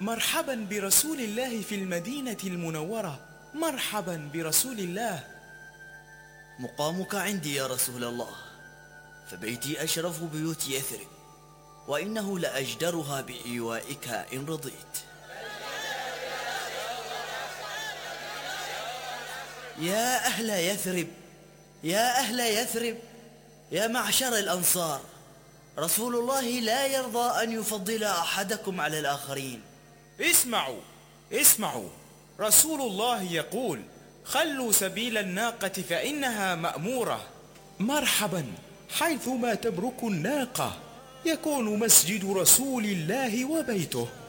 مرحبا برسول الله في المدينة المنورة، مرحبا برسول الله. مقامك عندي يا رسول الله، فبيتي أشرف بيوت يثرب، وإنه لأجدرها بإيوائك إن رضيت. يا أهل يثرب، يا أهل يثرب، يا معشر الأنصار، رسول الله لا يرضى أن يفضل أحدكم على الآخرين. اسمعوا اسمعوا، رسول الله يقول: خلوا سبيل الناقة فإنها مأمورة. مرحبا، حيثما تبرك الناقة يكون مسجد رسول الله وبيته.